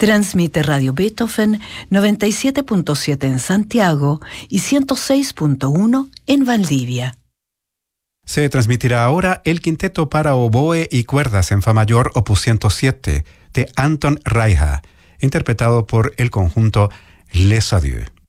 Transmite Radio Beethoven 97.7 en Santiago y 106.1 en Valdivia. Se transmitirá ahora el quinteto para oboe y cuerdas en fa mayor opus 107 de Anton Reicha, interpretado por el conjunto Les Adieux.